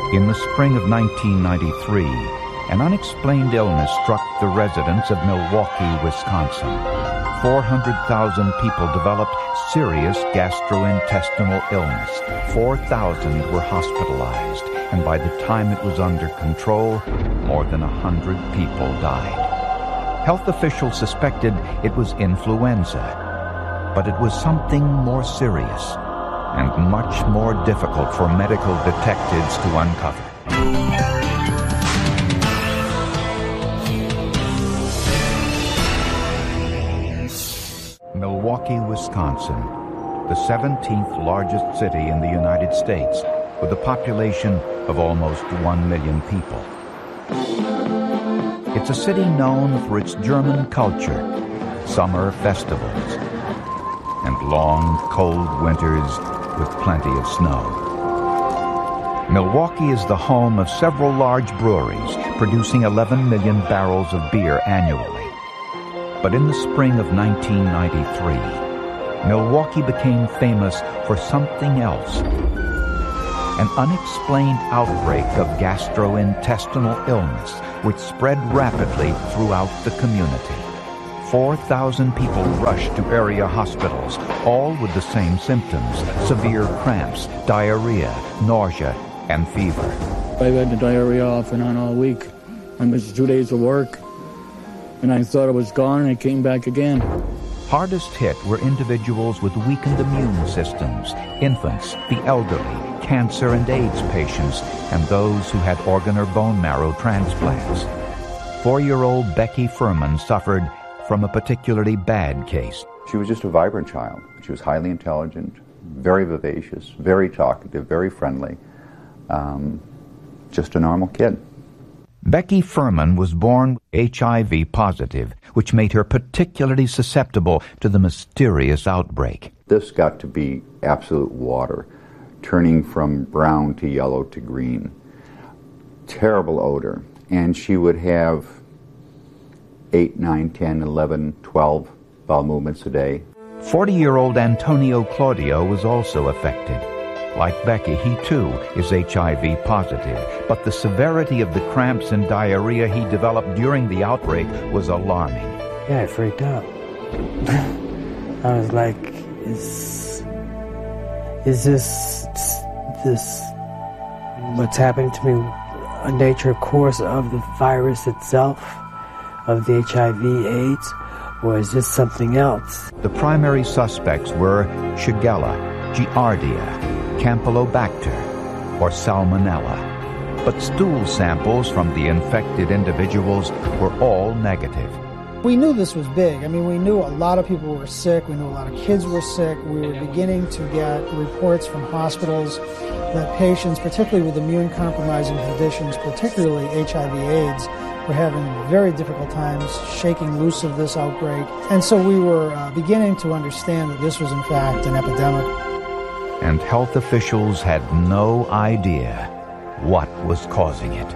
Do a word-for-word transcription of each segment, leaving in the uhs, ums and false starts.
In the spring of nineteen ninety-three, an unexplained illness struck the residents of Milwaukee, Wisconsin. four hundred thousand people developed serious gastrointestinal illness. four thousand were hospitalized, and by the time it was under control, more than one hundred people died. Health officials suspected it was influenza, but it was something more serious and much more difficult for medical detectives to uncover. Milwaukee, Wisconsin, the seventeenth largest city in the United States, with a population of almost one million people. It's a city known for its German culture, summer festivals, and long, cold winters with plenty of snow. Milwaukee is the home of several large breweries, producing eleven million barrels of beer annually. But in the spring of nineteen ninety-three, Milwaukee became famous for something else. An unexplained outbreak of gastrointestinal illness which spread rapidly throughout the community. four thousand people rushed to area hospitals, all with the same symptoms: severe cramps, diarrhea, nausea, and fever. I had the diarrhea off and on all week. I missed two days of work, and I thought it was gone, and it came back again. Hardest hit were individuals with weakened immune systems, infants, the elderly, cancer and AIDS patients, and those who had organ or bone marrow transplants. Four-year-old Becky Furman suffered from a particularly bad case. She was just a vibrant child. She was highly intelligent, very vivacious, very talkative, very friendly. Um, just a normal kid. Becky Furman was born H I V positive, which made her particularly susceptible to the mysterious outbreak. This got to be absolute water, turning from brown to yellow to green. Terrible odor. And she would have eight, nine, ten, eleven, twelve bowel movements a day. forty-year-old Antonio Claudio was also affected. Like Becky, he too is H I V positive, but the severity of the cramps and diarrhea he developed during the outbreak was alarming. Yeah, I freaked out. I was like, is, is this, this, what's happening to me, a nature course of the virus itself? Of the H I V AIDS, or is this something else? The primary suspects were Shigella, Giardia, Campylobacter, or Salmonella. But stool samples from the infected individuals were all negative. We knew this was big. I mean, we knew a lot of people were sick. We knew a lot of kids were sick. We were beginning to get reports from hospitals that patients, particularly with immune-compromising conditions, particularly H I V AIDS, were having very difficult times shaking loose of this outbreak. And so we were uh, beginning to understand that this was in fact an epidemic. And health officials had no idea what was causing it.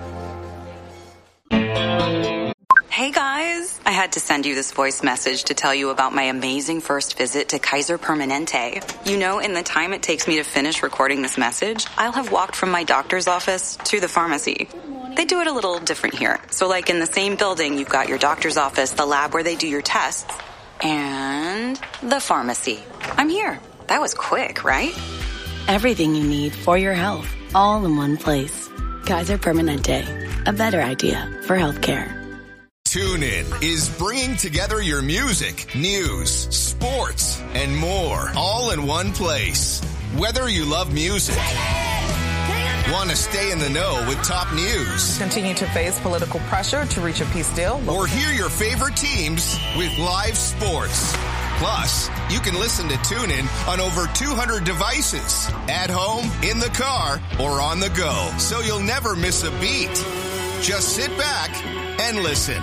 Hey guys, I had to send you this voice message to tell you about my amazing first visit to Kaiser Permanente. You know, in the time it takes me to finish recording this message, I'll have walked from my doctor's office to the pharmacy. They do it a little different here. So like in the same building, you've got your doctor's office, the lab where they do your tests, and the pharmacy. I'm here. That was quick, right? Everything you need for your health, all in one place. Kaiser Permanente, a better idea for healthcare. TuneIn is bringing together your music, news, sports, and more, all in one place. Whether you love music, want to stay in the know with top news, continue to face political pressure to reach a peace deal, or hear your favorite teams with live sports. Plus, you can listen to TuneIn on over two hundred devices, at home, in the car, or on the go, so you'll never miss a beat. Just sit back and listen.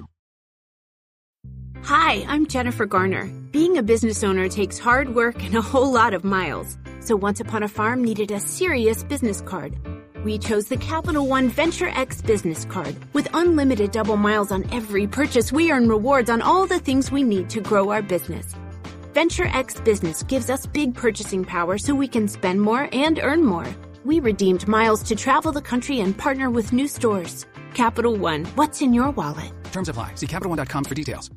Hi, I'm Jennifer Garner. Being a business owner takes hard work and a whole lot of miles. So Once Upon a Farm needed a serious business card. We chose the Capital One Venture X business card. With unlimited double miles on every purchase, we earn rewards on all the things we need to grow our business. Venture X Business gives us big purchasing power so we can spend more and earn more. We redeemed miles to travel the country and partner with new stores. Capital One, what's in your wallet? Terms apply. See Capital One dot com for details.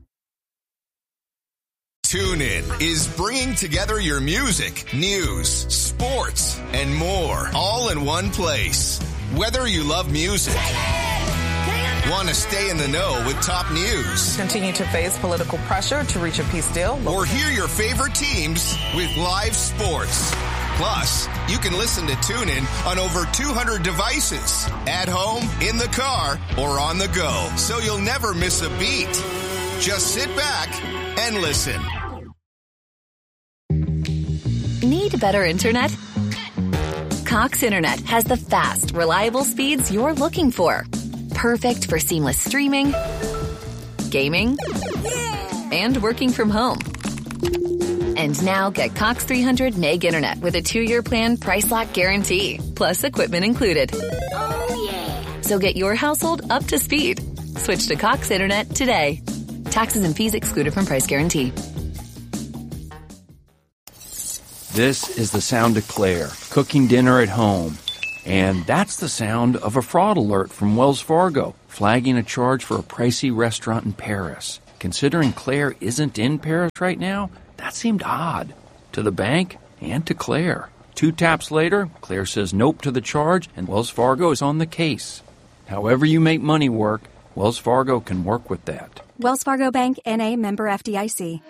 TuneIn is bringing together your music, news, sports, and more, all in one place. Whether you love music, want to stay in the know with top news, Continue to face political pressure to reach a peace deal, or hear your favorite teams with live sports. Plus, you can listen to TuneIn on over two hundred devices, at home, in the car, or on the go, so you'll never miss a beat. Just sit back and listen. Need better internet? Cox Internet has the fast, reliable speeds you're looking for. Perfect for seamless streaming, gaming, and working from home. And now get Cox three hundred meg internet with a two-year plan price lock guarantee, plus equipment included. Oh, yeah. So get your household up to speed. Switch to Cox Internet today. Taxes and fees excluded from price guarantee. This is the sound of Claire, cooking dinner at home. And that's the sound of a fraud alert from Wells Fargo, flagging a charge for a pricey restaurant in Paris. Considering Claire isn't in Paris right now, that seemed odd. To the bank and to Claire. Two taps later, Claire says nope to the charge, and Wells Fargo is on the case. However you make money work, Wells Fargo can work with that. Wells Fargo Bank, N A, member F D I C.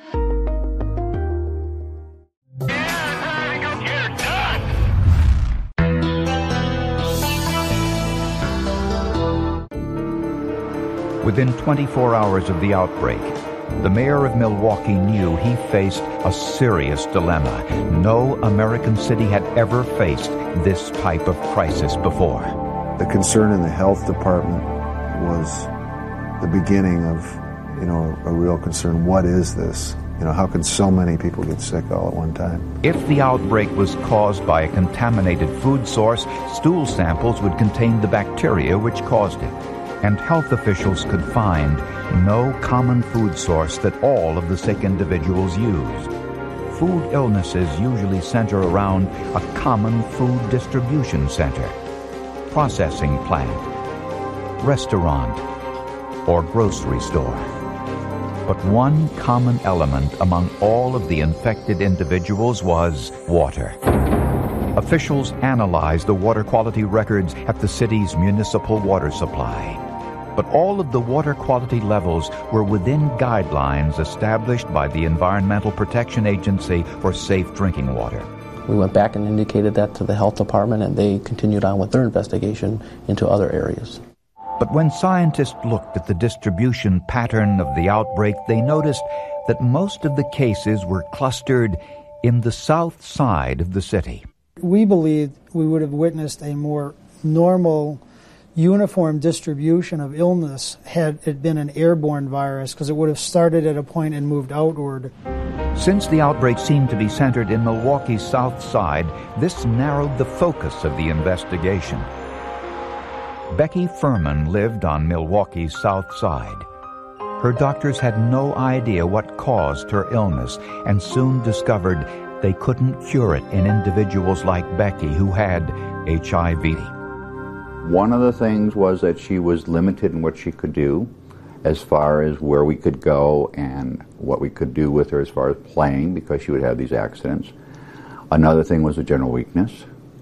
Within twenty-four hours of the outbreak, the mayor of Milwaukee knew he faced a serious dilemma. No American city had ever faced this type of crisis before. The concern in the health department was the beginning of, you know, a real concern. What is this? You know, how can so many people get sick all at one time? If the outbreak was caused by a contaminated food source, stool samples would contain the bacteria which caused it. And health officials could find no common food source that all of the sick individuals used. Food illnesses usually center around a common food distribution center, processing plant, restaurant, or grocery store. But one common element among all of the infected individuals was water. Officials analyzed the water quality records at the city's municipal water supply. But all of the water quality levels were within guidelines established by the Environmental Protection Agency for safe drinking water. We went back and indicated that to the health department, and they continued on with their investigation into other areas. But when scientists looked at the distribution pattern of the outbreak, they noticed that most of the cases were clustered in the south side of the city. We believed we would have witnessed a more normal, uniform distribution of illness had it been an airborne virus, because it would have started at a point and moved outward. Since the outbreak seemed to be centered in Milwaukee's south side, this narrowed the focus of the investigation. Becky Furman lived on Milwaukee's south side. Her doctors had no idea what caused her illness and soon discovered they couldn't cure it in individuals like Becky who had H I V. One of the things was that she was limited in what she could do as far as where we could go and what we could do with her as far as playing, because she would have these accidents. Another thing was a general weakness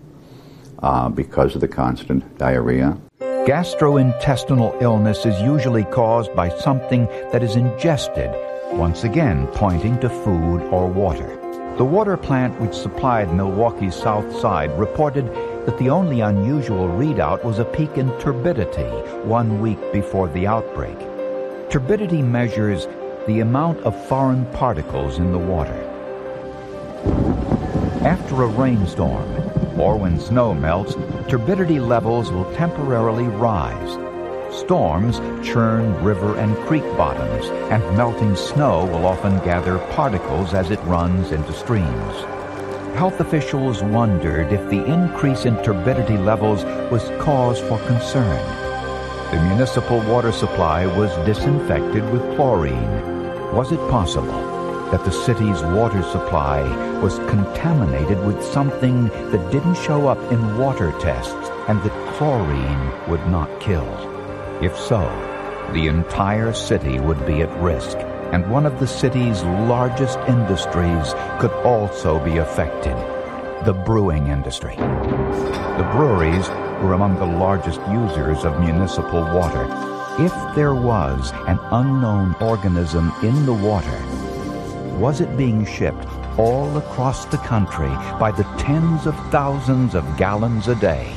uh, because of the constant diarrhea. Gastrointestinal illness is usually caused by something that is ingested, once again pointing to food or water. The water plant which supplied Milwaukee's south side reported that the only unusual readout was a peak in turbidity one week before the outbreak. Turbidity measures the amount of foreign particles in the water. After a rainstorm, or when snow melts, turbidity levels will temporarily rise. Storms churn river and creek bottoms, and melting snow will often gather particles as it runs into streams. Health officials wondered if the increase in turbidity levels was cause for concern. The municipal water supply was disinfected with chlorine. Was it possible that the city's water supply was contaminated with something that didn't show up in water tests and that chlorine would not kill. If so, the entire city would be at risk, and one of the city's largest industries could also be affected, the brewing industry. The breweries were among the largest users of municipal water. If there was an unknown organism in the water, was it being shipped all across the country by the tens of thousands of gallons a day?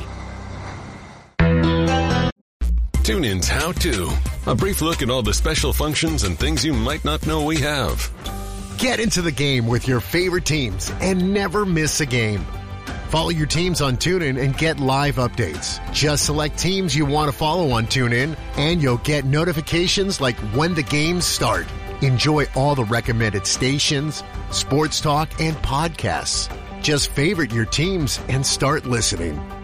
TuneIn's How To. A brief look at all the special functions and things you might not know we have. Get into the game with your favorite teams and never miss a game. Follow your teams on TuneIn and get live updates. Just select teams you want to follow on TuneIn, and you'll get notifications like when the games start. Enjoy all the recommended stations, sports talk, and podcasts. Just favorite your teams and start listening.